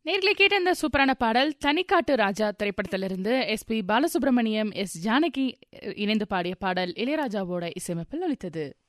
நேர்களை கேட்ட இந்த சூப்பரான பாடல் தனிக்காட்டு ராஜா திரைப்படத்திலிருந்து SP பாலசுப்ரமணியம், S ஜானகி இணைந்து பாடிய பாடல் இளையராஜாவோட இசையமைப்பில் ஒலித்தது.